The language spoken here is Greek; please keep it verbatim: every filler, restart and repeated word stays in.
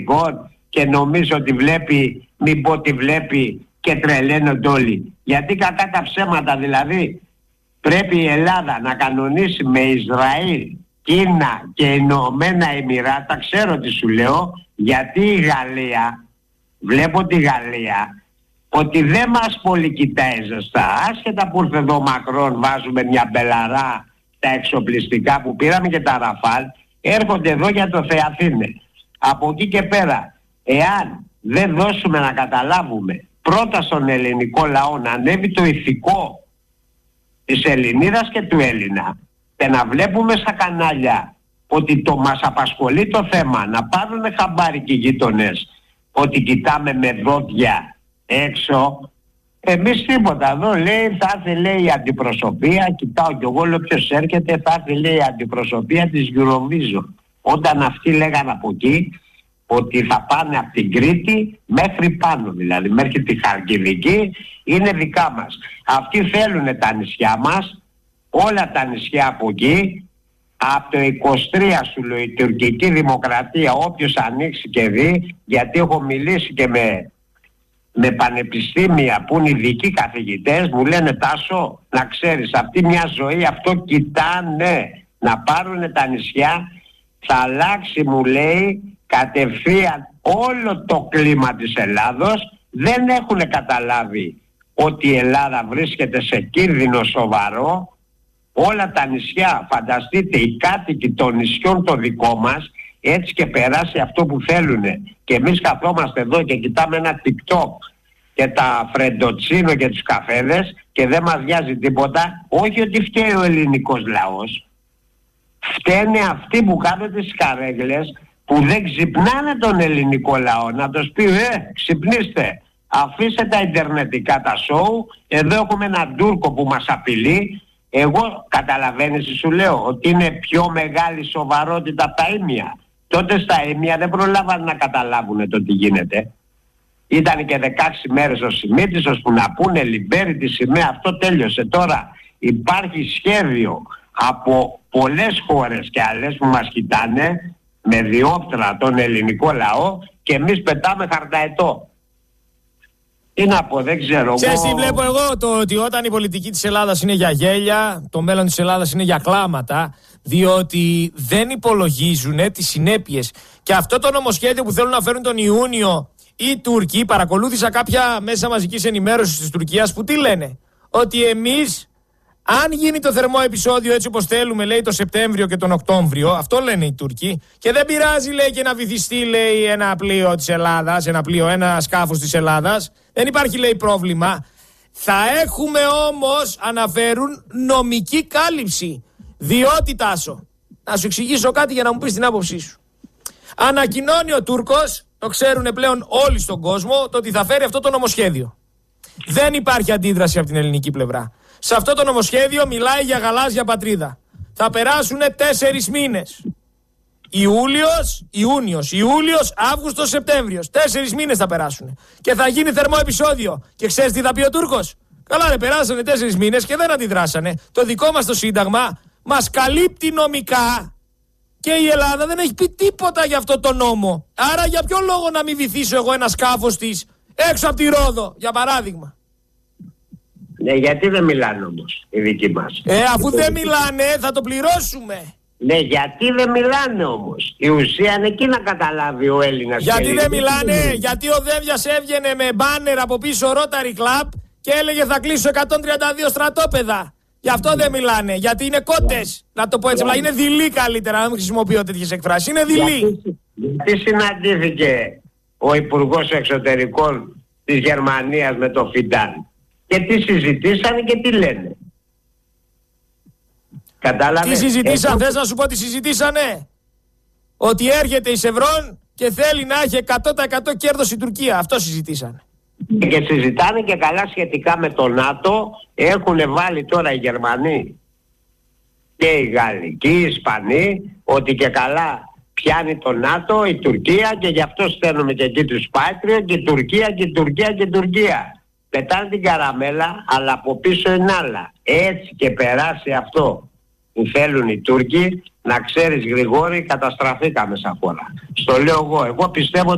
και νομίζω ότι βλέπει, μην πω ότι βλέπει και τρελαίνονται όλοι. Γιατί κακά τα ψέματα, δηλαδή πρέπει η Ελλάδα να κανονίσει με Ισραήλ, Κίνα και Ηνωμένα Εμιράτα. Ξέρω τι σου λέω, γιατί η Γαλλία, βλέπω τη Γαλλία, ότι δεν μας πολύ κοιτάει ζεστά. Άσχετα που ήρθε εδώ ο Μακρόν, βάζουμε μια μπελαρά τα εξοπλιστικά που πήραμε και τα Ραφάλ, έρχονται εδώ για το Θεαθήνε. Από εκεί και πέρα, εάν δεν δώσουμε να καταλάβουμε πρώτα στον ελληνικό λαό να ανέβει το ηθικό της Ελληνίδας και του Έλληνα και να βλέπουμε στα κανάλια ότι το μας απασχολεί το θέμα, να πάρουν χαμπάρι και οι γείτονες ότι κοιτάμε με δόντια έξω, εμείς τίποτα. Εδώ λέει θα έρθει, λέει, η αντιπροσωπεία, κοιτάω κι εγώ, λέω ποιος έρχεται, θα έρθει, λέει, η αντιπροσωπεία της Eurovision. Όταν αυτοί λέγανε από εκεί ότι θα πάνε από την Κρήτη μέχρι πάνω, δηλαδή μέχρι τη Χαλκιδική, είναι δικά μας. Αυτοί θέλουν τα νησιά μας, όλα τα νησιά από εκεί. Από το είκοσι τρία σου λέω, η τουρκική δημοκρατία, όποιος ανοίξει και δει, γιατί έχω μιλήσει και με, με πανεπιστήμια που είναι ειδικοί καθηγητές, μου λένε, Τάσο, να ξέρεις, αυτή μια ζωή αυτό κοιτάνε να πάρουν τα νησιά, θα αλλάξει, μου λέει, κατευθείαν όλο το κλίμα της Ελλάδος. Δεν έχουν καταλάβει ότι η Ελλάδα βρίσκεται σε κίνδυνο σοβαρό. Όλα τα νησιά, φανταστείτε, οι κάτοικοι των νησιών το δικό μας, έτσι και περάσει αυτό που θέλουν. Και εμείς καθόμαστε εδώ και κοιτάμε ένα TikTok και τα φρεντοτσίνο και τους καφέδες και δεν μας βιάζει τίποτα. Όχι ότι φταίει ο ελληνικός λαός. Φταίνε αυτοί που κάνουν τις καρέγλες, που δεν ξυπνάνε τον ελληνικό λαό. Να τους πει, ε, ξυπνήστε, αφήστε τα ιντερνετικά τα σοου, εδώ έχουμε έναν Τούρκο που μας απειλεί. Εγώ, καταλαβαίνεις, σου λέω ότι είναι πιο μεγάλη σοβαρότητα από τα ήμια. Τότε στα ήμια δεν προλάβανε να καταλάβουν το τι γίνεται. Ήταν και δεκαέξι μέρες ο Σιμίτης ώσπου να πούνε λιμπέρι τη σημαία. Αυτό τέλειωσε. Τώρα υπάρχει σχέδιο από πολλές χώρες και άλλες που μας κοιτάνε με διόπτρα τον ελληνικό λαό και εμείς πετάμε χαρταετό. Τι να πω, δεν ξέρω. Ξέρεις τι βλέπω εγώ, το ότι όταν η πολιτική της Ελλάδας είναι για γέλια, το μέλλον της Ελλάδας είναι για κλάματα, διότι δεν υπολογίζουν τις συνέπειες. Και αυτό το νομοσχέδιο που θέλουν να φέρουν τον Ιούνιο οι Τούρκοι, παρακολούθησα κάποια μέσα μαζικής ενημέρωσης της Τουρκίας που τι λένε, ότι εμείς, αν γίνει το θερμό επεισόδιο έτσι όπως θέλουμε, λέει, το Σεπτέμβριο και τον Οκτώβριο, αυτό λένε οι Τούρκοι, και δεν πειράζει, λέει, και να βυθιστεί, λέει, ένα πλοίο της Ελλάδας, ένα πλοίο, ένα σκάφος της Ελλάδας, δεν υπάρχει, λέει, πρόβλημα. Θα έχουμε όμως, αναφέρουν, νομική κάλυψη. Διότι, Τάσο, να σου εξηγήσω κάτι για να μου πεις την άποψή σου. Ανακοινώνει ο Τούρκος, το ξέρουν πλέον όλοι στον κόσμο, το ότι θα φέρει αυτό το νομοσχέδιο. Δεν υπάρχει αντίδραση από την ελληνική πλευρά. Σε αυτό το νομοσχέδιο μιλάει για γαλάζια πατρίδα. Θα περάσουν τέσσερις μήνες. Ιούλιος, Ιούνιος, Ιούλιος, Αύγουστος, Σεπτέμβριος. Τέσσερις μήνες θα περάσουν. Και θα γίνει θερμό επεισόδιο. Και ξέρεις τι θα πει ο Τούρκος? Καλά, ρε, περάσανε τέσσερις μήνες και δεν αντιδράσανε. Το δικό μας το Σύνταγμα μας καλύπτει νομικά. Και η Ελλάδα δεν έχει πει τίποτα για αυτό το νόμο. Άρα για ποιο λόγο να μην βυθίσω εγώ ένα σκάφος της έξω από τη Ρόδο, για παράδειγμα? Ναι, γιατί δεν μιλάνε όμως οι δικοί μας? Ε, αφού δεν μιλάνε θα το πληρώσουμε. Ναι, γιατί δεν μιλάνε όμως? Η ουσία είναι εκεί να καταλάβει ο Έλληνας. Γιατί δεν μιλάνε? Γιατί ο Δέβιας έβγαινε με μπάνερ από πίσω Rotary Club και έλεγε θα κλείσω εκατόν τριάντα δύο στρατόπεδα. Γι' αυτό δεν μιλάνε. Γιατί είναι κότες. Να το πω έτσι, αλλά είναι δειλοί καλύτερα, να μην χρησιμοποιώ τέτοιες εκφράσεις. Είναι δειλοί. Γιατί, γιατί συναντήθηκε ο Υπουργός Εξωτερικών της Γερμανίας με το Φιντάν? Και τι συζητήσανε και τι λένε? Κατάλαβε? Τι συζητήσαν, θες να σου πω τι συζητήσανε? Ότι έρχεται η Σευρών και θέλει να έχει εκατό τοις εκατό κέρδος η Τουρκία. Αυτό συζητήσανε. Και συζητάνε και καλά σχετικά με το ΝΑΤΟ. Έχουν βάλει τώρα οι Γερμανοί και οι Γάλλοι και οι Ισπανοί ότι και καλά πιάνει το ΝΑΤΟ η Τουρκία και γι' αυτό στέλνουμε και εκεί τους Πάτριο και η Τουρκία και η Τουρκία και η Τουρκία. Πετάνε την καραμέλα, αλλά από πίσω είναι άλλα. Έτσι και περάσει αυτό που θέλουν οι Τούρκοι, να ξέρεις, Γρηγόρη, καταστραφήκαμε σαν χώρα. Στο λέω εγώ. Εγώ πιστεύω